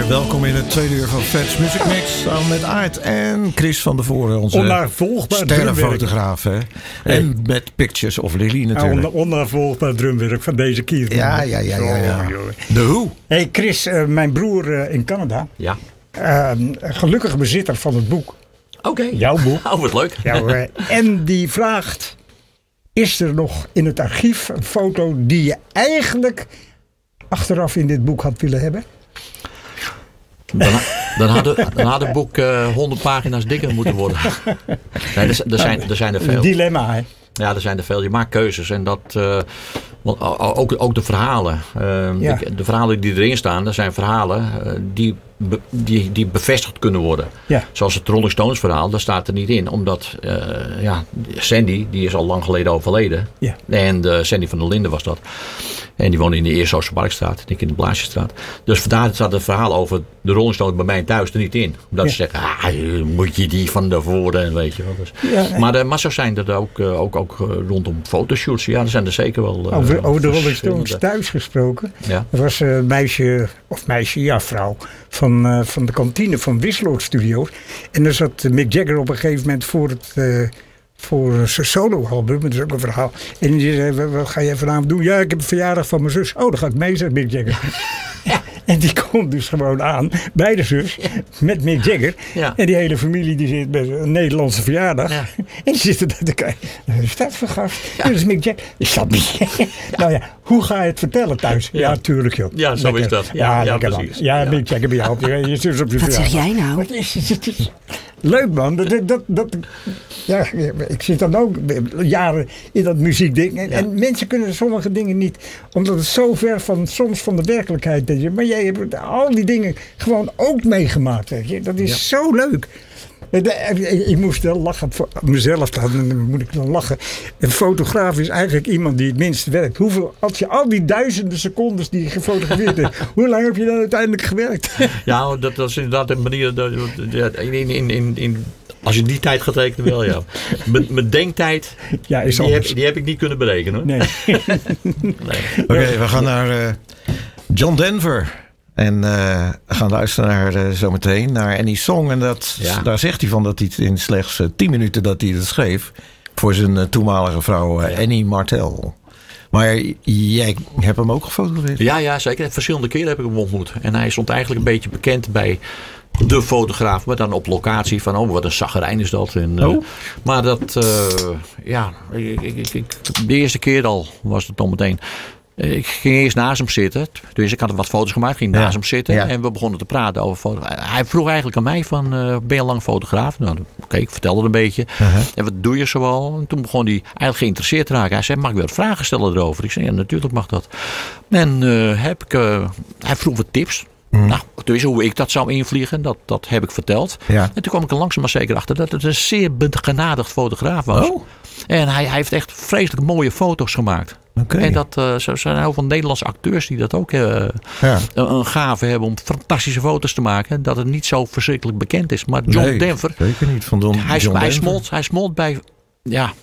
weer. Welkom in het tweede uur van Fats Music Mix. Samen met Aart en Chris van der Voren. Onze onnavolgbaar sterrenfotograaf. Hè? En met Pictures of Lily natuurlijk. Onnavolgbaar drumwerk van deze Keith. Ja. De Who. Hey Chris, mijn broer in Canada. Ja. Gelukkig bezitter van het boek. Oké. Jouw boek. Oh, wat leuk. En die vraagt... Is er nog in het archief een foto die je eigenlijk achteraf in dit boek had willen hebben? Dan had het boek 100 pagina's dikker moeten worden. Nee, er zijn er veel. Een dilemma, hè? Ja, er zijn er veel. Je maakt keuzes. En dat... Want ook de verhalen. De verhalen die erin staan, dat zijn verhalen die bevestigd kunnen worden. Ja. Zoals het Rolling Stones verhaal, dat staat er niet in. Omdat Sandy, die is al lang geleden overleden. Ja. En Sandy van der Linden was dat. En die woonde in de Eerste Oosterparkstraat, ik in de Blaasjestraat. Dus vandaar staat het verhaal over de Rolling Stones bij mij thuis er niet in. Omdat ze zeggen, moet je die van daarvoor en weet je wel. Dus. Maar zo zijn er ook rondom fotoshoots. Ja, er zijn er zeker wel. Over de Rolling Stones thuis gesproken. Ja. Er was een vrouw van de kantine van Wisloord Studios. En daar zat Mick Jagger op een gegeven moment voor zijn solo-album. Dat is ook een verhaal. En die zei, wat ga je vanavond doen? Ja, ik heb een verjaardag van mijn zus. Oh, dan ga ik mee, zegt Mick Jagger. Ja. En die komt dus gewoon aan bij de zus met Mick Jagger. Ja. En die hele familie die zit bij een Nederlandse verjaardag. Ja. En die zitten daar te kijken. Wat is dat voor gast? Ja. Dat is Mick Jagger. Ik snap niet. Nou ja, hoe ga je het vertellen thuis? Ja, tuurlijk joh. Ja, zo is dat. Ja, precies. Ja, Mick Jagger bij jou. Je zus op je wat zeg jij nou? Wat is het? Leuk man. Ja, ik zit dan ook jaren in dat muziekding. En mensen kunnen sommige dingen niet. Omdat het zo ver soms van de werkelijkheid is. Maar jij hebt al die dingen gewoon ook meegemaakt. Weet je. Dat is zo leuk. Ik moest wel lachen voor mezelf. Dan moet ik dan lachen. Een fotograaf is eigenlijk iemand die het minst werkt. Als je al die duizenden secondes die je gefotografeerd hebt. Hoe lang heb je dan uiteindelijk gewerkt? Ja, dat is inderdaad een manier. Als je die tijd gaat rekenen wel, ja. Mijn denktijd, die heb ik niet kunnen berekenen. Hoor. Nee. Oké, we gaan naar John Denver. En gaan luisteren naar zometeen naar Annie's Song. En daar zegt hij van dat hij in slechts 10 minuten dat hij het schreef. Voor zijn toenmalige vrouw Annie Martel. Maar jij hebt hem ook gefotografeerd? Ja, zeker. Verschillende keren heb ik hem ontmoet. En hij stond eigenlijk een beetje bekend bij de fotograaf. Maar dan op locatie van, wat een zaggerijn is dat. En, maar dat, de eerste keer al was het dan meteen. Ik ging eerst naast hem zitten. Dus ik had wat foto's gemaakt. Ging naast hem zitten. Ja. En we begonnen te praten over foto's. Hij vroeg eigenlijk aan mij van... ben je lang fotograaf? Nou, oké, ik vertelde het een beetje. En wat doe je zoal? En toen begon hij eigenlijk geïnteresseerd te raken. Hij zei, mag ik weer vragen stellen erover? Ik zei, ja, natuurlijk mag dat. En hij vroeg wat tips. Nou, dus hoe ik dat zou invliegen, dat heb ik verteld. Ja. En toen kwam ik er langzaam maar zeker achter dat het een zeer genadigd fotograaf was. Oh. En hij heeft echt vreselijk mooie foto's gemaakt. Okay. En dat zijn heel veel Nederlandse acteurs die dat ook een gave hebben om fantastische foto's te maken. Dat het niet zo verschrikkelijk bekend is. Maar John Denver, zeker niet. Van hij smolt bij